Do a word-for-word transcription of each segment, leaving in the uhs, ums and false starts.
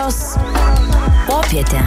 Vasaros popietė.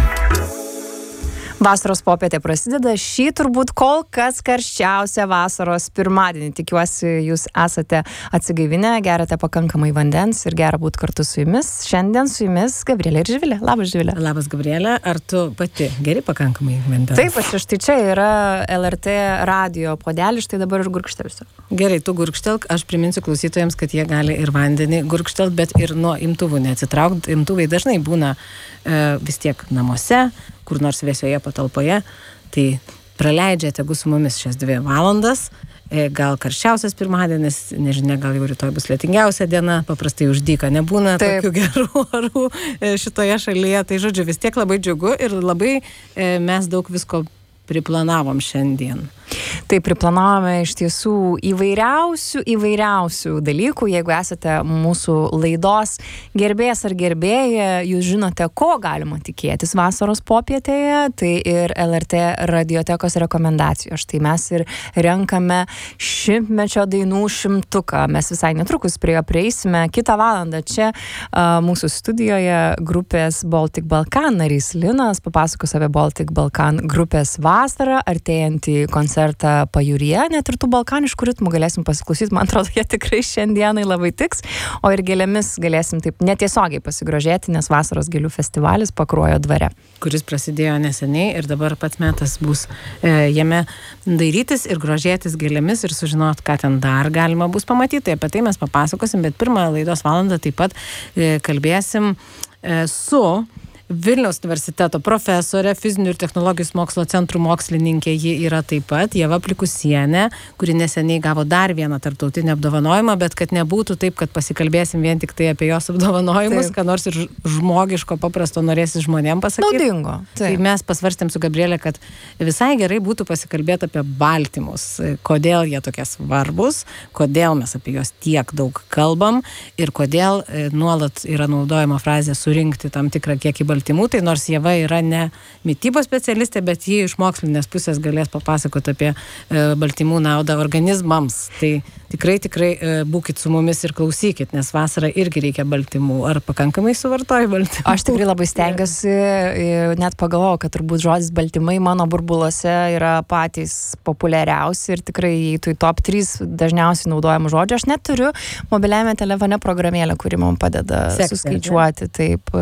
Vasaros popietė prasideda šį turbūt kol kas karščiausią vasaros pirmadienį. Tikiuosi, jūs esate atsigaivinę, geriate pakankamai vandens ir gera būti kartu su jumis. Šiandien su jumis Gabrielė ir Živilė. Labas, Živilė. Labas, Gabrielė. Ar tu pati geri pakankamai vandens? Taip, aš štai čia yra L R T radio puodelis, štai dabar ir gurkštelsiu. Gerai, tu gurkštelk. Aš priminsiu klausytojams, kad jie gali ir vandenį gurkštelt, bet ir nuo imtuvų neatsitraukti. Imtuvai dažnai būna e, vis tiek namuose, kur nors vėsioje patalpoje, tai praleidžia tegu su mumis šias dvi valandas, gal karščiausias pirmadienis, nežinia, gal jau rytoj bus lietingiausia diena, paprastai už dyką nebūna Taip. Tokių gerų orų šitoje šalyje, tai žodžiu, vis tiek labai džiugu ir labai mes daug visko priplanavom šiandien. Tai priplanavome iš tiesų įvairiausių, įvairiausių dalykų. Jeigu esate mūsų laidos gerbėjas ar gerbėja, jūs žinote, ko galima tikėtis vasaros popietėje, tai ir L R T radiotekos rekomendacijos. Štai mes ir renkame šimtmečio dainų šimtuką. Mes visai netrukus prie jo prieisime. Kitą valandą čia a, mūsų studijoje grupės Baltic Balkan narys Linas papasakos apie Baltic Balkan grupės vasarą, artėjantį koncertą Pajūryje, net ir tų balkaniškų ritmų galėsim pasiklausyti, man atrodo, jie tikrai šiandienai labai tiks, o ir gėlėmis galėsim taip netiesiogiai pasigrožėti, nes vasaros gėlių festivalis Pakruojo dvare. Kuris prasidėjo neseniai ir dabar pats metas bus e, jame dairytis ir grožėtis gėlėmis ir sužinot, ką ten dar galima bus pamatyti. Tai apie tai mes papasakosim, bet pirmą laidos valandą taip pat e, kalbėsim e, su Vilniaus universiteto profesorė, fizinių ir technologijos mokslo centrų mokslininkė, ji yra taip pat Ieva Plikusienė, kuri neseniai gavo dar vieną tarptautinį apdovanojimą, bet kad nebūtų taip, kad pasikalbėsim vien tik tai apie jos apdovanojimus, ką nors ir žmogiško paprasto norėsi žmonėm pasakyti. Naudingo. Tai mes pasvarstėm su Gabrielė, kad visai gerai būtų pasikalbėti apie baltymus, kodėl jie tokie svarbus, kodėl mes apie juos tiek daug kalbam ir kodėl nuolat yra naudojama frazė surinkti tam tikrą kiekį baltymų. Tai nors Ieva yra ne mitybos specialistė, bet ji iš mokslinės pusės galės papasakoti apie e, baltymų naudą organizmams. Tai tikrai, tikrai e, būkit su mumis ir klausykit, nes vasarą irgi reikia baltymų. Ar pakankamai suvartoji baltymų? Aš tikrai labai stengiuosi, net pagalvojau, kad turbūt žodis baltymai mano burbuluose yra patys populiariausi ir tikrai įeitų į top trys dažniausiai naudojamų žodžių. Aš net turiu mobiliajame telefone programėlę, kuri man padeda Seksia, suskaičiuoti. Ne? Taip.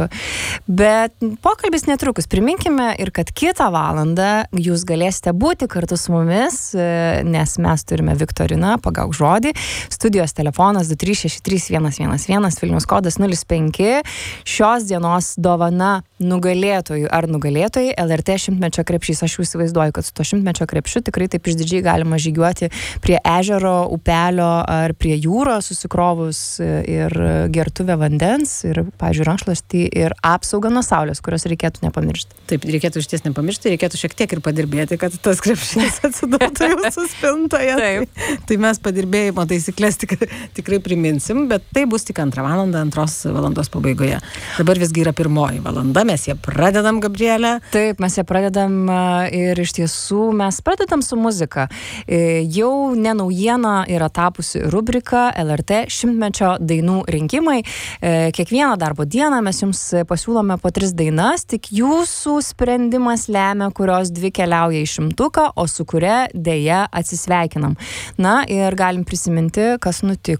Bet pokalbis netrukus. Priminkime ir kad kitą valandą jūs galėsite būti kartu su mumis, nes mes turime viktoriną, pagauk žodį. Studijos telefonas du trys šeši trys vienas vienas vienas, Vilniaus kodas nulis penki. Šios dienos dovana nugalėtojų ar nugalėtojai L R T šimtmečio krepšys. Aš jau įsivaizduoju, kad su to šimtmečio krepšiu tikrai taip išdidžiai galima žygiuoti prie ežero, upelio ar prie jūros susikrovus ir gertuvę vandens ir, pavyzdžiui, rankšluostį ir apsaugą nuo saulės, kurios reikėtų nepamiršti. Taip, reikėtų išties nepamiršti, reikėtų šiek tiek ir padirbėti, kad tas krepšys atsidurtų jūsų spintoje. Taip. Tai, tai mes padirbėjimo taisyklės tik, tikrai priminsim, bet tai bus tik antrą valandą, antros valandos pabaigoje. Dabar visgi yra pirmoji valanda, mes ją pradedam, Gabrielė. Taip, mes ją pradedam ir iš tiesų mes pradedam su muzika. Jau ne naujiena yra tapusi rubrika L R T šimtmečio dainų rinkimai. Kiekvieną darbo dieną mes jums pasiūlome po tris dainas, tik jūsų sprendimas lemia, kurios dvi keliauja į šimtuką, o su kuria dėja atsisveikinam. Na ir galim prisiminti, kas nutiko